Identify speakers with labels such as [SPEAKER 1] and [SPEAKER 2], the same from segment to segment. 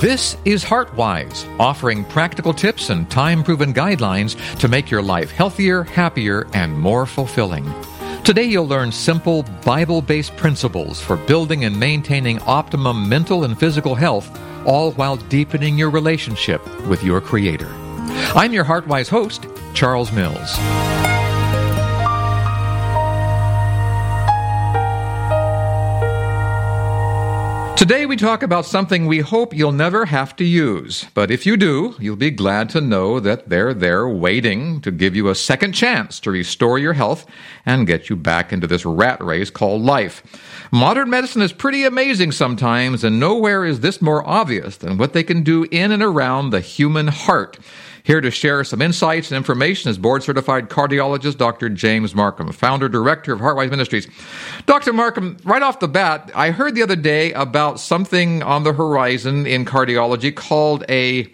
[SPEAKER 1] This is HeartWise, offering practical tips and time-proven guidelines to make your life healthier, happier, and more fulfilling. Today you'll learn simple, Bible-based principles for building and maintaining optimum mental and physical health, all while deepening your relationship with your Creator. I'm your HeartWise host, Charles Mills. Today we talk about something we hope you'll never have to use. But if you do, you'll be glad to know that they're there waiting to give you a second chance to restore your health and get you back into this rat race called life. Modern medicine is pretty amazing sometimes, and nowhere is this more obvious than what they can do in and around the human heart. Here to share some insights and information is board-certified cardiologist Dr. James Marcum, founder-director of HeartWise Ministries. Dr. Marcum, right off the bat, I heard the other day about something on the horizon in cardiology called a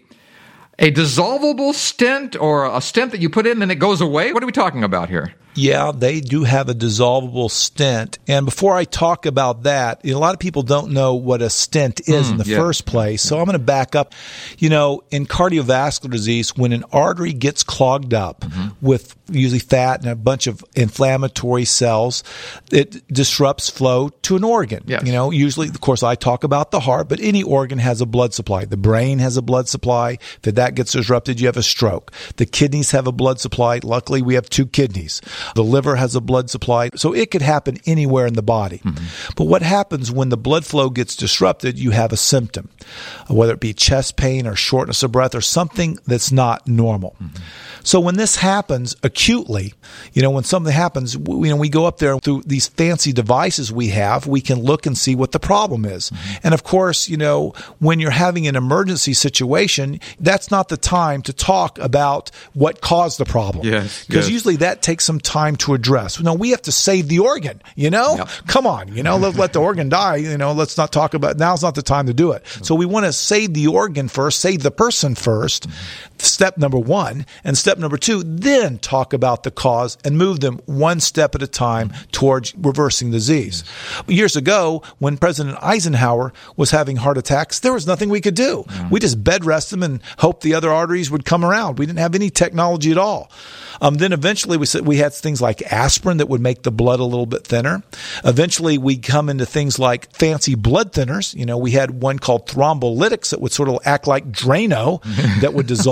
[SPEAKER 1] dissolvable stent, or a stent that you put in and it goes away. What are we talking about here?
[SPEAKER 2] Yeah, they do have a dissolvable stent. And before I talk about that, a lot of people don't know what a stent is in the first place. So I'm going to back up. You know, in cardiovascular disease, when an artery gets clogged up with usually fat and a bunch of inflammatory cells, it disrupts flow to an organ.
[SPEAKER 1] Yes.
[SPEAKER 2] You know, usually, of course, I talk about the heart, but any organ has a blood supply. The brain has a blood supply. If that gets disrupted, you have a stroke. The kidneys have a blood supply. Luckily, we have two kidneys. The liver has a blood supply. So it could happen anywhere in the body. But what happens when the blood flow gets disrupted, you have a symptom, whether it be chest pain or shortness of breath or something that's not normal. So when this happens acutely, you know, when something happens, we go up there through these fancy devices we have, we can look and see what the problem is. And of course, you know, when you're having an emergency situation, that's not the time to talk about what caused the problem. Because usually that takes some time to address. No, we have to save the organ, you know? Come on, you know, let the organ die, you know, let's not talk about, now's not the time to do it. So we want to save the organ first, save the person first, step number one, and step number two, then talk about the cause and move them one step at a time towards reversing disease. Years ago, when President Eisenhower was having heart attacks, there was nothing we could do. We just bed rest them and hope the other arteries would come around. We didn't have any technology at all. Then eventually we had things like aspirin that would make the blood a little bit thinner. Eventually we come into things like fancy blood thinners. You know, we had one called thrombolytics that would sort of act like Drano that would dissolve